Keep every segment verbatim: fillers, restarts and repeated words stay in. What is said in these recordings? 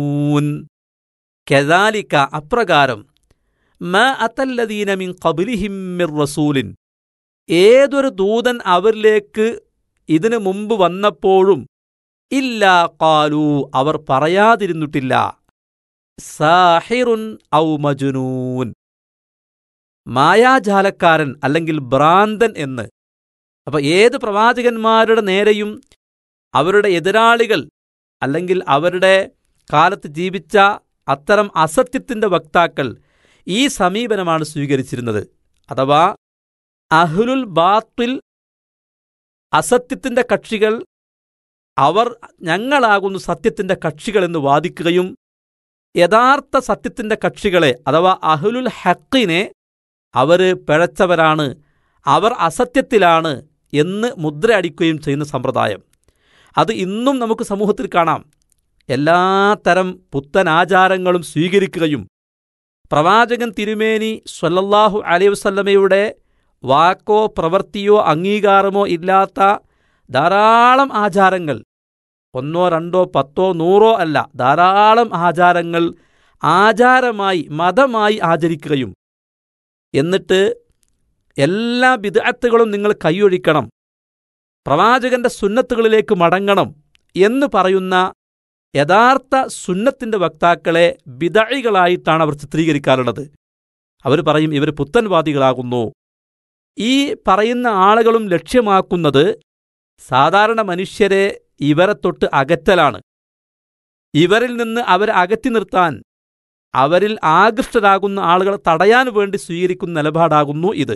കദാലിക അപ്രകാരം മാ അതല്ലദീന മിൻ ഖബ്ലിഹിം മിർ റസൂലിൻ ഏതൊരു ദൂതൻ അവരിലേക്ക് ഇതിനു മുമ്പ് വന്നപ്പോഴും ഇല്ലാ ഖാലൂ അവർ പറയാതിരുന്നിട്ടില്ല സാഹിറുൻ ഔ മജ്നൂൻ മായാജാലക്കാരൻ അല്ലെങ്കിൽ ഭ്രാന്തൻ എന്ന്. അപ്പൊ ഏത് പ്രവാചകന്മാരുടെ നേരെയും അവരുടെ എതിരാളികൾ അല്ലെങ്കിൽ അവരുടെ കാലത്ത് ജീവിച്ച അത്തരം അസത്യത്തിന്റെ വക്താക്കൾ ഈ സമീപനമാണ് സ്വീകരിച്ചിരുന്നത്. അഥവാ അഹ്ലുൽ ബാത്തിൽ അസത്യത്തിന്റെ കക്ഷികൾ അവർ ഞങ്ങളാകുന്നു സത്യത്തിന്റെ കക്ഷികൾ എന്ന് വാദിക്കുകയും യഥാർത്ഥ സത്യത്തിന്റെ കക്ഷികളെ അഥവാ അഹ്ലുൽ ഹഖിനെ അവർ പിഴച്ചവരാണ്, അവർ അസത്യത്തിലാണ് എന്ന് മുദ്രയടിക്കുകയും ചെയ്യുന്ന സമ്പ്രദായം അത് ഇന്നും നമുക്ക് സമൂഹത്തിൽ കാണാം. എല്ലാത്തരം പുത്തൻ ആചാരങ്ങളും സ്വീകരിക്കുകയും പ്രവാചകൻ തിരുമേനി സ്വല്ലല്ലാഹു അലൈഹി വസല്ലമയുടെ വാക്കോ പ്രവൃത്തിയോ അംഗീകാരമോ ഇല്ലാത്ത ധാരാളം ആചാരങ്ങൾ, ഒന്നോ രണ്ടോ പത്തോ നൂറോ അല്ല, ധാരാളം ആചാരങ്ങൾ ആചാരമായി മതമായി ആചരിക്കുകയും എന്നിട്ട് എല്ലാ ബിദ്അത്തുകളും നിങ്ങൾ കൈയൊഴിക്കണം, പ്രവാചകന്റെ സുന്നത്തുകളിലേക്ക് മടങ്ങണം എന്ന് പറയുന്ന യഥാർത്ഥ സുന്നത്തിന്റെ വക്താക്കളെ ബിദ്അഇകളായിട്ടാണ് അവർ ചിത്രീകരിക്കാറുള്ളത്. അവർ പറയും ഇവർ പുത്തൻവാദികളാകുന്നു. ഈ പറയുന്ന ആളുകളും ലക്ഷ്യമാക്കുന്നത് സാധാരണ മനുഷ്യരെ ഇവരെ തൊട്ട് അകറ്റലാണ്. ഇവരിൽ നിന്ന് അവരെ അകറ്റി നിർത്താൻ, അവരിൽ ആകൃഷ്ടരാകുന്ന ആളുകളെ തടയാൻ വേണ്ടി സ്വീകരിക്കുന്ന നിലപാടാകുന്നു ഇത്.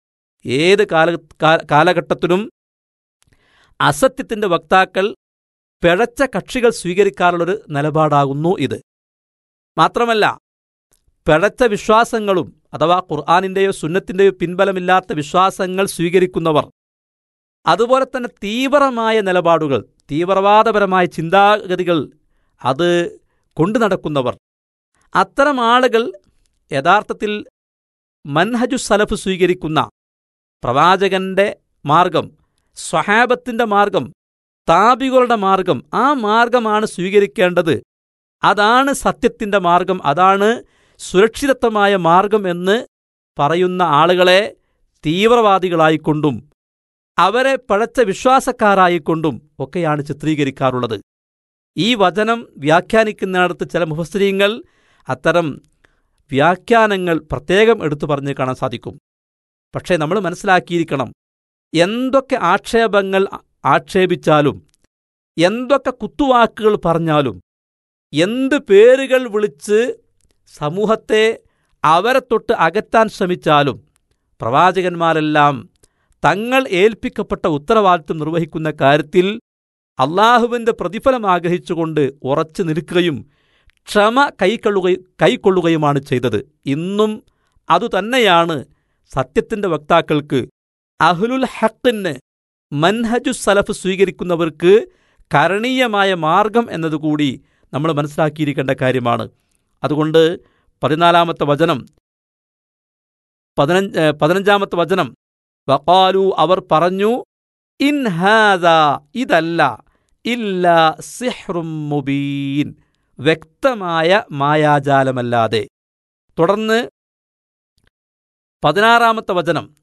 ഏത് കാല കാലഘട്ടത്തിലും അസത്യത്തിന്റെ വക്താക്കൾ പിഴച്ച കക്ഷികൾ സ്വീകരിക്കാറുള്ളൊരു നിലപാടാകുന്നു ഇത്. മാത്രമല്ല, പിഴച്ച വിശ്വാസങ്ങളും അഥവാ ഖുർആനിന്റെയോ സുന്നത്തിന്റെയോ പിൻബലമില്ലാത്ത വിശ്വാസങ്ങൾ സ്വീകരിക്കുന്നവർ, അതുപോലെ തന്നെ തീവ്രമായ നിലപാടുകൾ, തീവ്രവാദപരമായ ചിന്താഗതികൾ അത് കൊണ്ടു നടക്കുന്നവർ, അത്തരം ആളുകൾ യഥാർത്ഥത്തിൽ മൻഹജു സലഫ് സ്വീകരിക്കുന്ന പ്രവാചകന്റെ മാർഗം, സ്വഹാബത്തിന്റെ മാർഗം, താബികളുടെ മാർഗം, ആ മാർഗമാണ് സ്വീകരിക്കേണ്ടത്, അതാണ് സത്യത്തിന്റെ മാർഗം, അതാണ് സുരക്ഷിതത്വമായ മാർഗം എന്ന് പറയുന്ന ആളുകളെ തീവ്രവാദികളായിക്കൊണ്ടും അവരെ പഴച്ച വിശ്വാസക്കാരായിക്കൊണ്ടും ഒക്കെയാണ് ചിത്രീകരിക്കാറുള്ളത്. ഈ വചനം വ്യാഖ്യാനിക്കുന്നിടത്ത് ചില മുഫസ്സിരീങ്ങൾ അത്തരം വ്യാഖ്യാനങ്ങൾ പ്രത്യേകം എടുത്തു പറഞ്ഞ് കാണാൻ സാധിക്കും. പക്ഷേ നമ്മൾ മനസ്സിലാക്കിയിരിക്കണം, എന്തൊക്കെ ആക്ഷേപങ്ങൾ ആക്ഷേപിച്ചാലും, എന്തൊക്കെ കുത്തുവാക്കുകൾ പറഞ്ഞാലും, എന്ത് പേരുകൾ വിളിച്ച് സമൂഹത്തെ അവരെ തൊട്ട് അകറ്റാൻ ശ്രമിച്ചാലും, പ്രവാചകന്മാരെല്ലാം തങ്ങൾ ഏൽപ്പിക്കപ്പെട്ട ഉത്തരവാദിത്വം നിർവഹിക്കുന്ന കാര്യത്തിൽ അള്ളാഹുവിൻ്റെ പ്രതിഫലം ആഗ്രഹിച്ചുകൊണ്ട് ഉറച്ചു നിൽക്കുകയും ക്ഷമ കൈക്കൊള്ളുകയും കൈക്കൊള്ളുകയുമാണ് ചെയ്തത്. ഇന്നും അതുതന്നെയാണ് സത്യത്തിൻ്റെ വക്താക്കൾക്ക്, അഹ്ലുൽ ഹഖിന്, മൻഹജു സലഫ് സ്വീകരിക്കുന്നവർക്ക് കരണീയമായ മാർഗം എന്നതുകൂടി നമ്മൾ മനസ്സിലാക്കിയിരിക്കേണ്ട കാര്യമാണ്. അതുകൊണ്ട് പതിനാലാമത്തെ വചനം പതിനഞ്ച് പതിനഞ്ചാമത്തെ വചനം വഖാലു അവർ പറഞ്ഞു, ഇൻ ഹാദാ ഇതല്ല, ഇല്ലാ സിഹ്റും മുബീൻ വ്യക്തമായ മായാജാലമല്ലാതെ. തുടർന്ന് പതിനാറാമത്തെ വചനം